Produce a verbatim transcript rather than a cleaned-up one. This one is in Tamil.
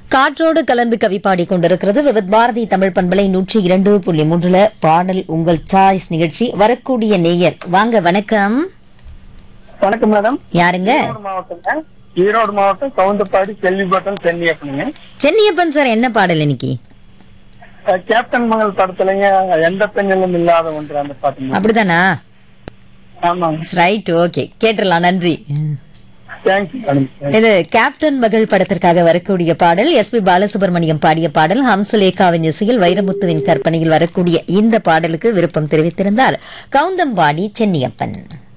காற்றோடு கலந்து கவி பாடிக் கொண்டிருக்கிறது விவித் பாரதி தமிழ் பண்பலை நூற்றி இரண்டு புள்ளி மூன்றுல பாடல் உங்கள் சாய்ஸ் நிகழ்ச்சி. வரக்கூடிய நேயர் வாங்க, வணக்கம். வணக்கம் மேடம். யாருங்க? ஈரோடு மாவட்டம் ஈரோடு மாவட்டம் கவுந்தப்பாடி செல்விப்பட்டம் சென்னியப்பனுங்க. சென்னியப்பன் சார், என்ன பாடல் இன்னைக்கு? அஹ் கேப்டன் மகள் படத்துலங்க எந்த பெண்ணிலும் இல்லாத ஒன்று அந்த பாட்டு. அப்படிதானா? ஆமாங்க. ரைட், ஓகே, கேட்டுடலாம். நன்றி. Thank you madam. இது கேப்டன் மகள் படத்திற்காக வரக்கூடிய பாடல். எஸ் பி பாலசுப்ரமணியம் பாடிய பாடல். ஹம்சலேகாவின் இசையில் வைரமுத்துவின் கற்பனையில் வரக்கூடிய இந்த பாடலுக்கு விருப்பம் தெரிவித்திருந்தார் கவுந்தம்பாடி சென்னியப்பன்.